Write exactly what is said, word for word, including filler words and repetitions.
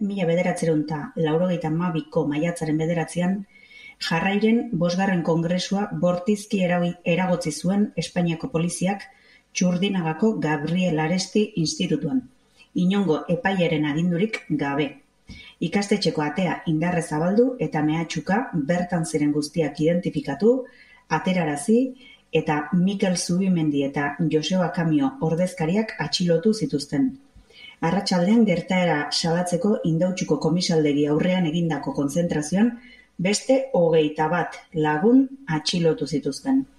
mila bederatziehun eta laurogeita hamabiko maiatzaren bederatzian, Jarrairen bosgarren kongresua bortizki eragotzi zuen Espainiako poliziak Txurdinagako Gabriel Aresti institutuan, inongo epailearen agindurik gabe. Ikastetxeko atea indarrez zabaldu eta mehatxuka bertan ziren guztiak identifikatu, aterarazi eta Mikel Zubimendi eta Joseba Kamio ordezkariak atxilotu zituzten. Arratsaldean gertaera salatzeko Indautxuko komisaldegi aurrean egindako kontzentrazioan beste hogeita bat lagun atxilotu zituzten.